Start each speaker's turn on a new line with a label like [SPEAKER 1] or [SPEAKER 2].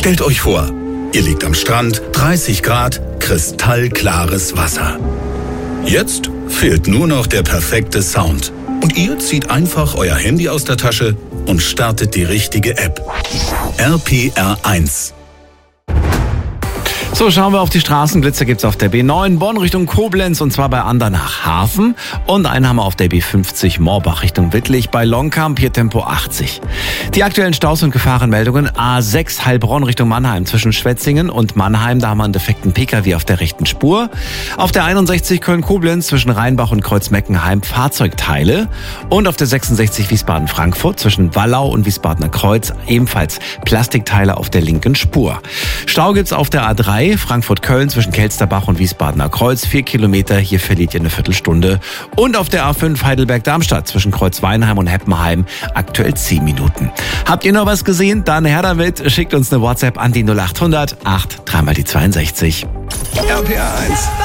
[SPEAKER 1] Stellt euch vor, ihr liegt am Strand, 30 Grad, kristallklares Wasser. Jetzt fehlt nur noch der perfekte Sound. Und ihr zieht einfach euer Handy aus der Tasche und startet die richtige App. RPR1.
[SPEAKER 2] So, schauen wir auf die Straßenblitze. Gibt's auf der B9 Bonn Richtung Koblenz und zwar bei Andernach Hafen. Und einen haben wir auf der B50 Moorbach Richtung Wittlich bei Longkamp, hier Tempo 80. Die aktuellen Staus und Gefahrenmeldungen: A6 Heilbronn Richtung Mannheim zwischen Schwetzingen und Mannheim. Da haben wir einen defekten Pkw auf der rechten Spur. Auf der 61 Köln-Koblenz zwischen Rheinbach und Kreuzmeckenheim Fahrzeugteile. Und auf der 66 Wiesbaden-Frankfurt zwischen Wallau und Wiesbadener Kreuz ebenfalls Plastikteile auf der linken Spur. Stau gibt's auf der A3 Frankfurt-Köln zwischen Kelsterbach und Wiesbadener Kreuz, 4 Kilometer, hier verliert ihr eine Viertelstunde. Und auf der A5 Heidelberg-Darmstadt zwischen Kreuzweinheim und Heppenheim aktuell 10 Minuten. Habt ihr noch was gesehen? Dann her damit, schickt uns eine WhatsApp an die 0800 8 3 mal die 62.
[SPEAKER 1] RPR1.